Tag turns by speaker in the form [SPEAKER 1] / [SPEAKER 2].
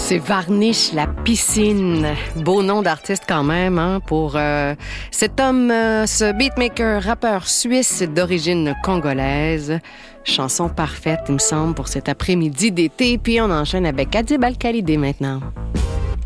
[SPEAKER 1] C'est Varnish la piscine. Beau nom d'artiste quand même, hein, pour cet homme, ce beatmaker, rappeur suisse d'origine congolaise. Chanson parfaite, il me semble, pour cet après-midi d'été. Puis on enchaîne avec Adib Al-Khalidé maintenant.